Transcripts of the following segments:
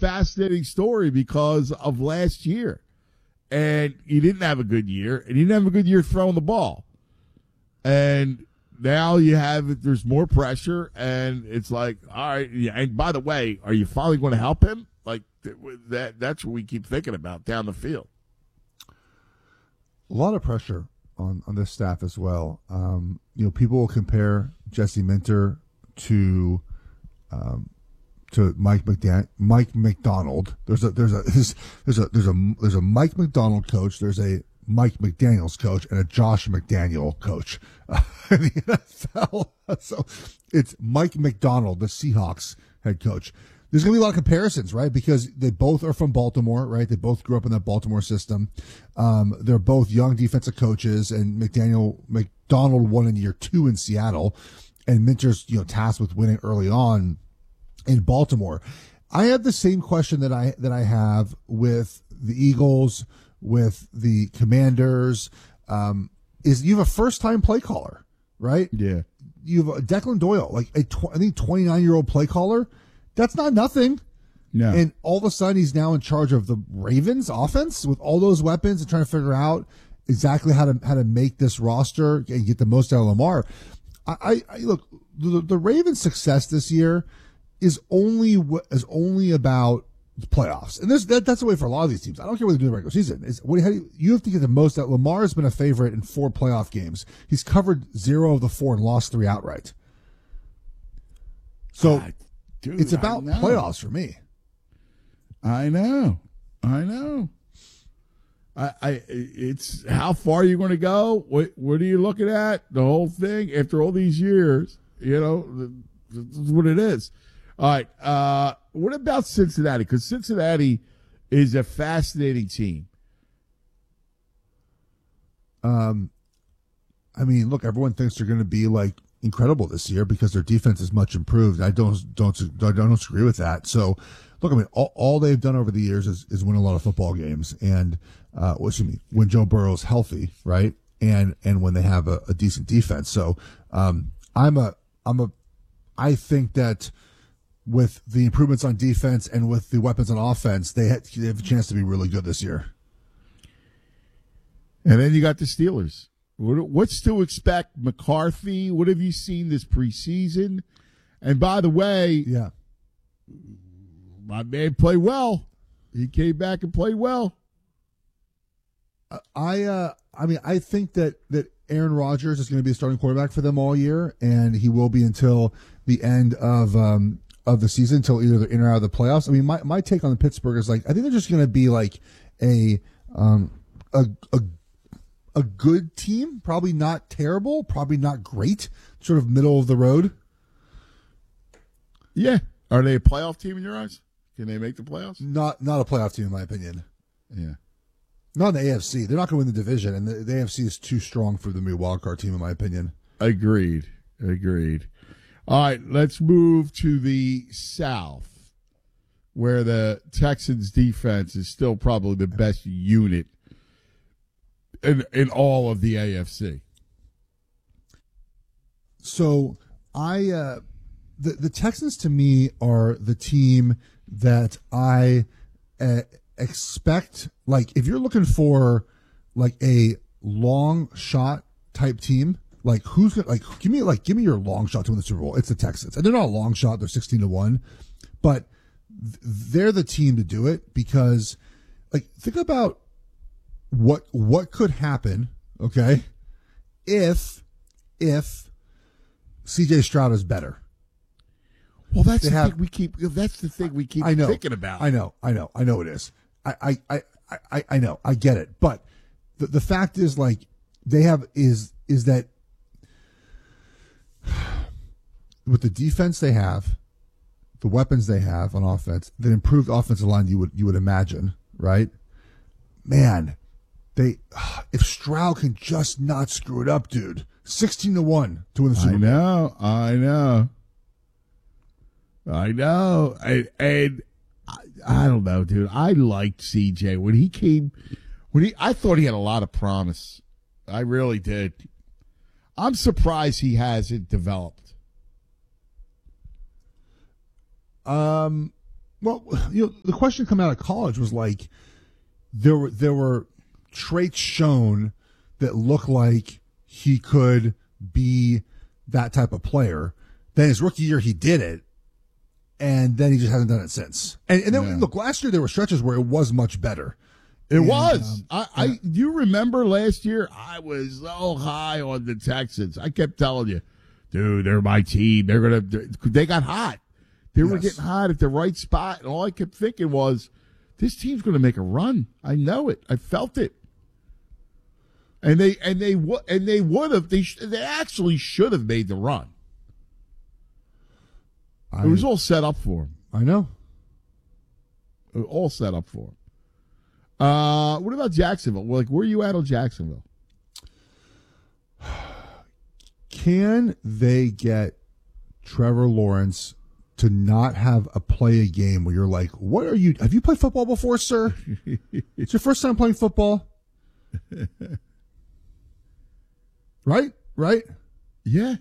fascinating story because of last year. And he didn't have a good year, and he didn't have a good year throwing the ball. And now there's more pressure, and it's like, all right. Yeah, and by the way, are you finally going to help him? Like that's what we keep thinking about down the field. A lot of pressure on this staff as well. People will compare Jesse Minter to Mike McDonald. There's a Mike McDonald coach. There's a Mike McDaniels coach and a Josh McDaniel coach in the NFL. So it's Mike McDonald, the Seahawks head coach. There's going to be a lot of comparisons, right? Because they both are from Baltimore, right? They both grew up in that Baltimore system. They're both young defensive coaches, and McDonald won in year 2 in Seattle, and Minter's tasked with winning early on in Baltimore. I have the same question that I have with the Eagles, with the Commanders. Is you have a first-time play caller, right? Yeah. You have Declan Doyle, like I think 29-year-old play caller. That's not nothing. No. And all of a sudden he's now in charge of the Ravens offense with all those weapons and trying to figure out exactly how to make this roster and get the most out of Lamar. I look, the Ravens' success this year is only about the playoffs. And that's the way for a lot of these teams. I don't care what they do in the regular season. You have to get the most out. Lamar has been a favorite in 4 playoff games. He's covered 0 of the 4 and lost 3 outright. So dude, it's about playoffs for me. I know. It's how far are you going to go? What are you looking at? The whole thing after all these years, this is what it is. All right. What about Cincinnati? Because Cincinnati is a fascinating team. Look, everyone thinks they're going to be like incredible this year because their defense is much improved. I don't disagree with that. So, look, all they've done over the years is win a lot of football games and when Joe Burrow's healthy, right? And when they have a decent defense. So, I think that with the improvements on defense and with the weapons on offense, they have a chance to be really good this year. And then you got the Steelers. What's to expect? McCarthy, what have you seen this preseason? And by the way, yeah, my man played well. He came back and played well. I think that Aaron Rodgers is going to be a starting quarterback for them all year, and he will be until the end of the season, until either they're in or out of the playoffs. I mean, my take on the Pittsburgh is like, I think they're just going to be like a good team, probably not terrible, probably not great, sort of middle of the road. Yeah. Are they a playoff team in your eyes? Can they make the playoffs? Not a playoff team in my opinion. Yeah. Not in the AFC. They're not going to win the division, and the AFC is too strong for them to be a wild card team in my opinion. Agreed. All right, let's move to the South, where the Texans defense is still probably the best unit in all of the AFC. So the Texans to me are the team that I expect. Like, if you're looking for like a long shot type team, like who's gonna, like give me your long shot to win the Super Bowl. It's the Texans, and they're not a long shot. They're 16-1, but they're the team to do it because, like, think about what could happen, okay, if C.J. Stroud is better. Well, that's the thing we keep thinking about. I know it is. I know. I get it. But the fact is, like, they have is that with the defense they have, the weapons they have on offense, the improved offensive line you would imagine, right? Man, if Stroud can just not screw it up, dude. 16-1 to win the Super Bowl. I know. And I don't know, dude. I liked CJ when he came. I thought he had a lot of promise. I really did. I'm surprised he hasn't developed. Well, the question coming out of college was like there were traits shown that look like he could be that type of player. Then his rookie year, he did it, and then he just hasn't done it since. And then look, last year there were stretches where it was much better. It was. You remember last year? I was so high on the Texans. I kept telling you, dude, they're my team. They got hot. They were getting hot at the right spot, and all I kept thinking was, this team's going to make a run. I know it. I felt it. And they would have. They actually should have made the run. It was all set up for them. I know. It was all set up for them. What about Jacksonville? Like, where are you at on Jacksonville? Can they get Trevor Lawrence to not have a play a game where you're like, what are you? Have you played football before, sir? It's your first time playing football. Right? Yeah.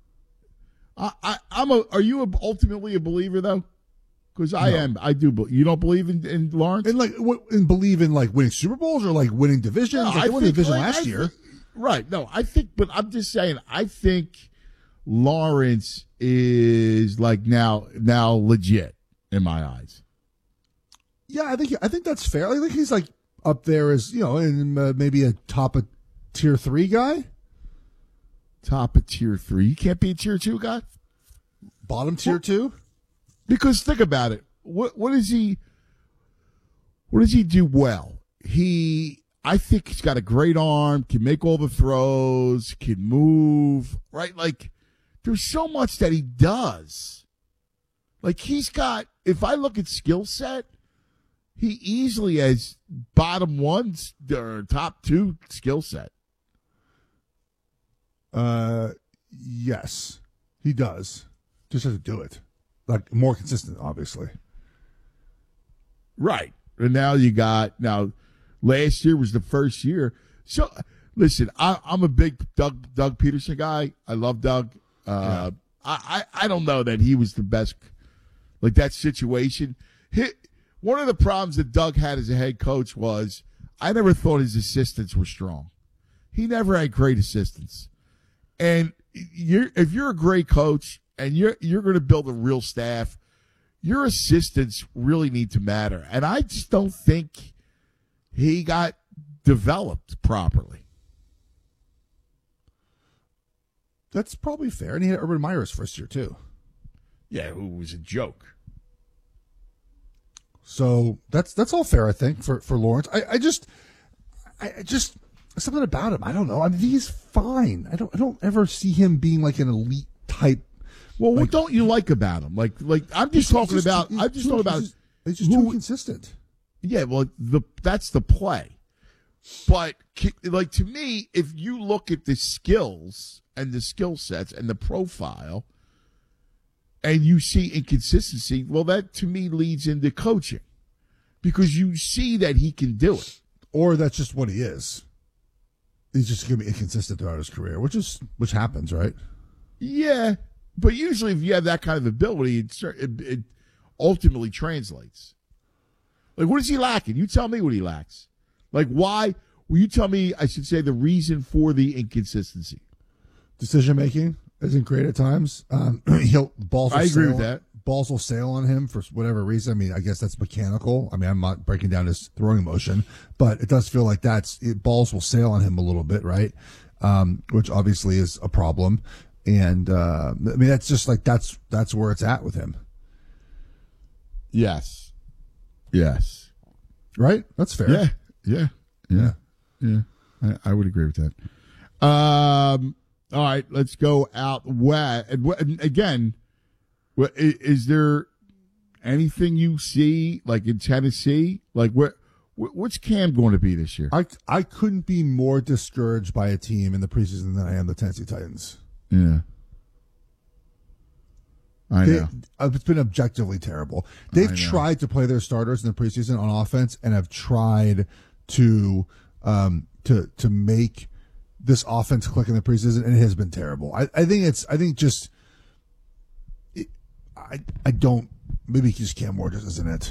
Are you ultimately a believer though? Because I am. I do. You don't believe in Lawrence? And believe in like winning Super Bowls or like winning divisions? No, like they won the division last year. Right. No, but I'm just saying, I think Lawrence is like now legit in my eyes. Yeah, I think that's fair. I think he's like up there as, in maybe a top of tier 3 guy. Top of tier 3. You can't be a tier 2 guy? Bottom tier 2? Because think about it. What does he do well? I think he's got a great arm, can make all the throws, can move, right? Like, there's so much that he does. Like, if I look at skill set, he easily has bottom 1 or top 2 skill set. Yes, he does. Just has to do it. Like, more consistent, obviously. Right. And now last year was the first year. So, listen, I'm a big Doug Peterson guy. I love Doug. I don't know that he was the best, like that situation. One of the problems that Doug had as a head coach was I never thought his assistants were strong. He never had great assistants. And if you're a great coach and you're going to build a real staff, your assistants really need to matter. And I just don't think he got developed properly. That's probably fair. And he had Urban Meyer's first year, too. Yeah, who was a joke. So that's all fair, I think, for Lawrence. I just something about him. I don't know. I mean, he's fine. I don't ever see him being like an elite type. Well, what don't you like about him? Like I'm just talking about. He's just too consistent. Yeah, well, that's the play. But like to me, if you look at the skills and the skill sets and the profile, and you see inconsistency, well, that to me leads into coaching, because you see that he can do it. Or that's just what he is. He's just going to be inconsistent throughout his career, which happens, right? Yeah, but usually if you have that kind of ability, it ultimately translates. Like, what is he lacking? You tell me what he lacks. Like, why? Will you tell me, I should say, the reason for the inconsistency? Decision-making isn't great at times. I agree with that. Balls will sail on him for whatever reason. I mean, I guess that's mechanical. I mean, I'm not breaking down his throwing motion, but it does feel like balls will sail on him a little bit, right? Which obviously is a problem. And, I mean, that's just like, that's where it's at with him. Yes. Right? That's fair. Yeah. I would agree with that. All right, let's go out west. And again, is there anything you see like in Tennessee? Like what's Cam going to be this year? I couldn't be more discouraged by a team in the preseason than I am the Tennessee Titans. Yeah. I know. It's been objectively terrible. They've tried to play their starters in the preseason on offense and have tried to make this offense click in the preseason, and it has been terrible. I don't maybe just Cam Ward just isn't it.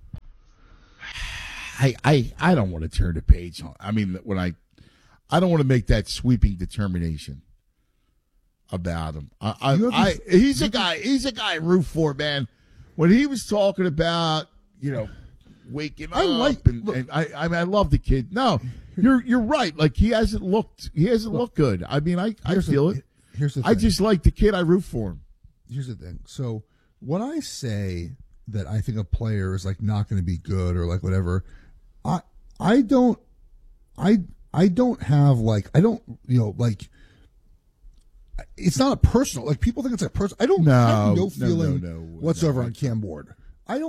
I don't want to turn the page on. I mean, I don't want to make that sweeping determination about him. He's a guy I root for, man. When he was talking about, waking up, I love the kid. No, you're right. Like he hasn't looked good. I mean, I feel it. Here's the thing. I just like the kid. I root for him. Here's the thing. So when I say that I think a player is like not going to be good or like whatever, I don't have like like it's not a personal, like people think it's a personal. I have no feeling whatsoever on Cam Ward. I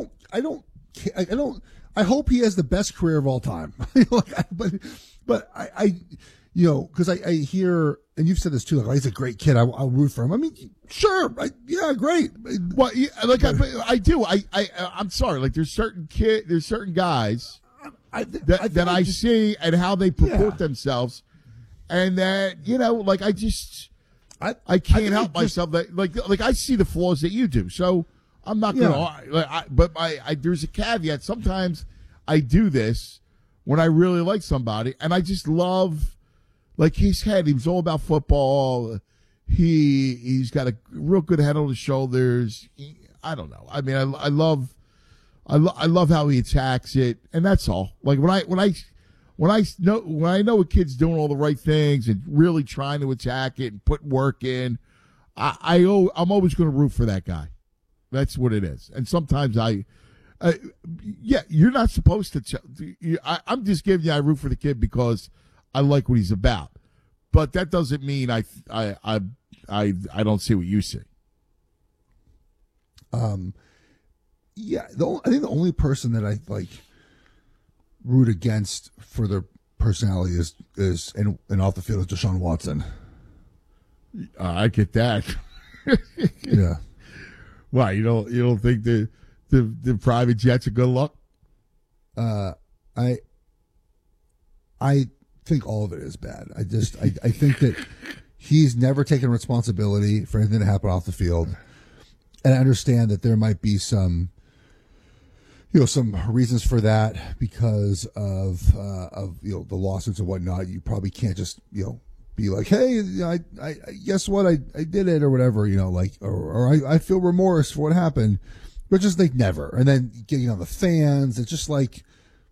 hope he has the best career of all time. but I because I hear, and you've said this too, like, he's a great kid. I'll root for him. I mean, sure. Great. Well, I do. I'm sorry. Like there's certain guys that I see and how they purport themselves, and that I can't help myself. That like I see the flaws that you do. So I'm not gonna. But there's a caveat. Sometimes I do this when I really like somebody, and I just love. Like he was all about football. He's got a real good head on his shoulders. I don't know. I mean, I love how he attacks it, and that's all. Like when I know a kid's doing all the right things and really trying to attack it and put work in, I'm always going to root for that guy. That's what it is. And sometimes you're not supposed to. I'm just giving you. I root for the kid because I like what he's about, but that doesn't mean I don't see what you see. I think the only person that I like root against for their personality is and off the field is Deshaun Watson. I get that. Yeah. Why you don't think the private jets are good luck? I think all of it is bad. I think that he's never taken responsibility for anything that happened off the field, and I understand that there might be some reasons for that because of the lawsuits and whatnot. You probably can't just be like, hey, I guess what, I did it or whatever, or I feel remorse for what happened, but just like never. And then getting on the fans, it's just like.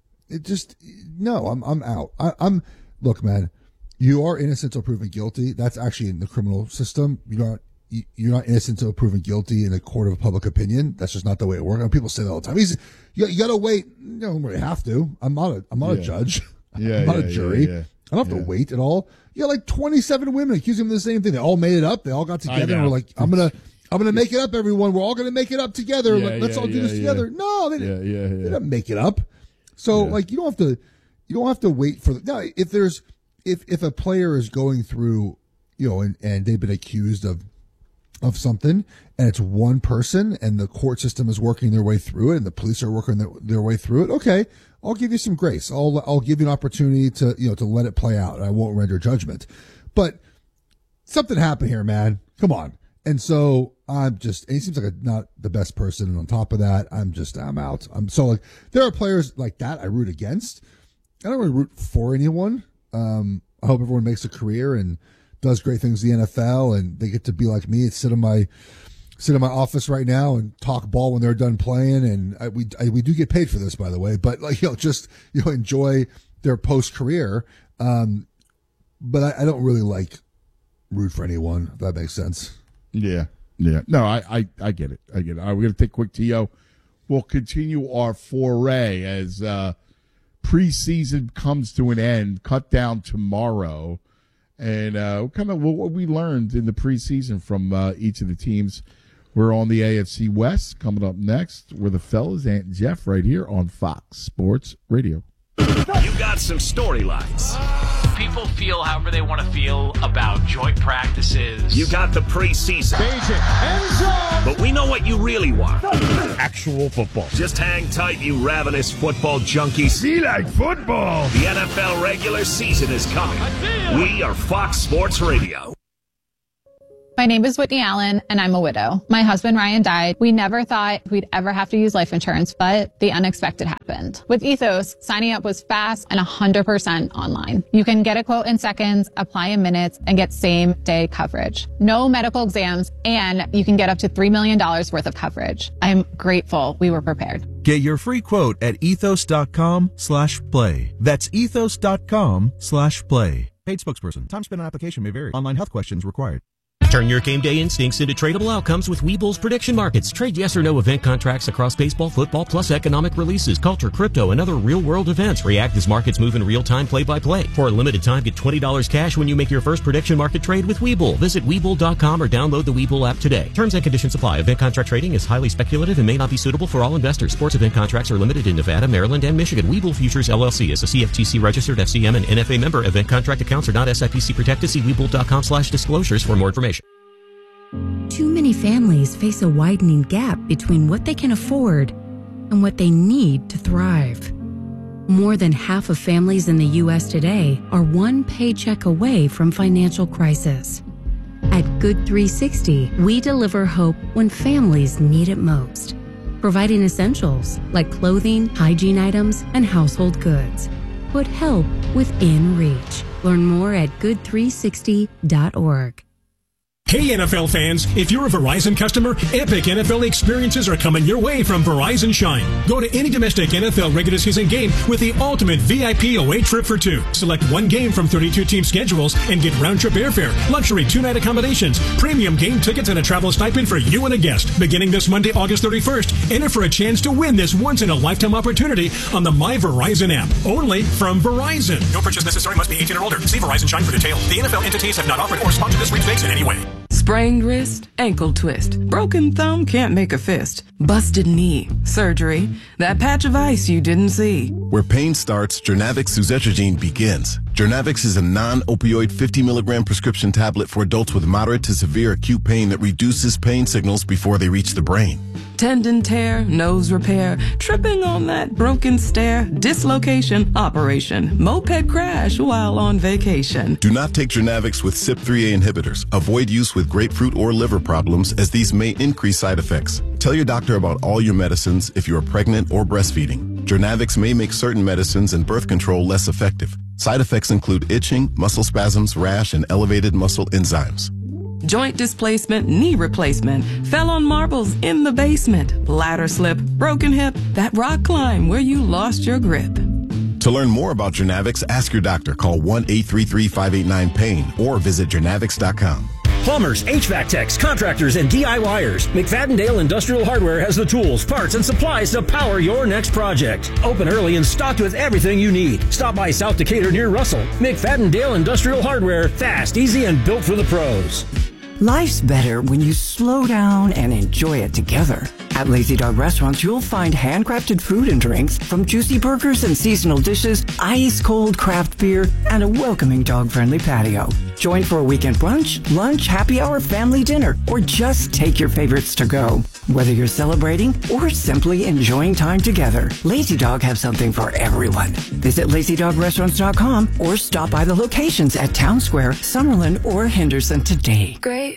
No, I'm out. Look, man, you are innocent until proven guilty. That's actually in the criminal system. You're not innocent until proven guilty in a court of public opinion. That's just not the way it works. And people say that all the time. You got to wait. You don't really have to. I'm not a judge. I'm not a jury. I don't have to wait at all. You got like 27 women accusing him of the same thing. They all made it up. They all got together and were like, I'm gonna make it up, everyone. We're all gonna make it up together. Let's all do this together. No, they didn't make it up. So like you don't have to wait for now. If a player is going through, and they've been accused of something, and it's one person, and the court system is working their way through it, and the police are working their way through it. Okay, I'll give you some grace. I'll give you an opportunity to to let it play out. I won't render judgment, but something happened here, man. Come on. And so and he seems like not the best person. And on top of that, I'm out. There are players like that I root against. I don't really root for anyone. I hope everyone makes a career and does great things in the NFL, and they get to be like me and sit in my office right now and talk ball when they're done playing. And we do get paid for this, by the way, but enjoy their post career. But I don't really root for anyone, if that makes sense. Yeah. No, I get it. All right, we're going to take a quick TO. We'll continue our foray as preseason comes to an end, cut down tomorrow, and kind of what we learned in the preseason from each of the teams. We're on the AFC West. Coming up next, we're the fellas, Ant and Jeff, right here on Fox Sports Radio. You got some storylines. People feel however they want to feel about joint practices. You got the preseason. But we know what you really want. Actual football. Just hang tight, you ravenous football junkies. We like football. The NFL regular season is coming. We are Fox Sports Radio. My name is Whitney Allen, and I'm a widow. My husband, Ryan, died. We never thought we'd ever have to use life insurance, but the unexpected happened. With Ethos, signing up was fast and 100% online. You can get a quote in seconds, apply in minutes, and get same-day coverage. No medical exams, and you can get up to $3 million worth of coverage. I'm grateful we were prepared. Get your free quote at ethos.com/play. That's ethos.com/play. Paid spokesperson. Time spent on application may vary. Online health questions required. Turn your game day instincts into tradable outcomes with Webull's prediction markets. Trade yes or no event contracts across baseball, football, plus economic releases, culture, crypto, and other real-world events. React as markets move in real time, play-by-play. For a limited time, get $20 cash when you make your first prediction market trade with Webull. Visit Webull.com or download the Webull app today. Terms and conditions apply. Event contract trading is highly speculative and may not be suitable for all investors. Sports event contracts are limited in Nevada, Maryland, and Michigan. Webull Futures, LLC is a CFTC registered FCM and NFA member. Event contract accounts are not SIPC protected. See Webull.com/disclosures for more information. Too many families face a widening gap between what they can afford and what they need to thrive. More than half of families in the U.S. today are one paycheck away from financial crisis. At Good 360, we deliver hope when families need it most, providing essentials like clothing, hygiene items, and household goods. Put help within reach. Learn more at good360.org. Hey NFL fans, if you're a Verizon customer, epic NFL experiences are coming your way from Verizon Shine. Go to any domestic NFL regular season game with the ultimate VIP away trip for two. Select one game from 32 team schedules and get round-trip airfare, luxury 2-night accommodations, premium game tickets, and a travel stipend for you and a guest. Beginning this Monday, August 31st, enter for a chance to win this once-in-a-lifetime opportunity on the My Verizon app. Only from Verizon. No purchase necessary. Must be 18 or older. See Verizon Shine for details. The NFL entities have not offered or sponsored this sweepstakes in any way. Sprained wrist, ankle twist, broken thumb can't make a fist, busted knee, surgery, that patch of ice you didn't see. Where pain starts, Jernavix suzetrigine begins. Jernavix is a non-opioid 50 milligram prescription tablet for adults with moderate to severe acute pain that reduces pain signals before they reach the brain. Tendon tear, nose repair, tripping on that broken stair, dislocation, operation, moped crash while on vacation. Do not take Jernavix with CYP3A inhibitors. Avoid use with grapefruit or liver problems, as these may increase side effects. Tell your doctor about all your medicines if you are pregnant or breastfeeding. Jernavix may make certain medicines and birth control less effective. Side effects include itching, muscle spasms, rash, and elevated muscle enzymes. Joint displacement, knee replacement, fell on marbles in the basement, ladder slip, broken hip, that rock climb where you lost your grip. To learn more about Jernavix, ask your doctor. Call 1-833-589-PAIN or visit Jernavix.com. Plumbers, HVAC techs, contractors, and DIYers. McFadden-Dale Industrial Hardware has the tools, parts, and supplies to power your next project. Open early and stocked with everything you need. Stop by South Decatur near Russell. McFadden-Dale Industrial Hardware. Fast, easy, and built for the pros. Life's better when you slow down and enjoy it together. At Lazy Dog Restaurants, you'll find handcrafted food and drinks, from juicy burgers and seasonal dishes, ice-cold craft beer, and a welcoming dog-friendly patio. Join for a weekend brunch, lunch, happy hour, family dinner, or just take your favorites to go. Whether you're celebrating or simply enjoying time together, Lazy Dog has something for everyone. Visit LazyDogRestaurants.com or stop by the locations at Town Square, Summerlin, or Henderson today. Great